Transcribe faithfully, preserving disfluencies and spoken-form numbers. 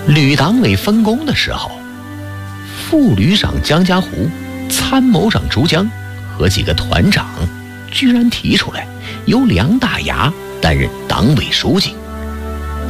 旅党委分工的时候，副旅长江家湖、参谋长竹江和几个团长居然提出来由梁大牙担任党委书记。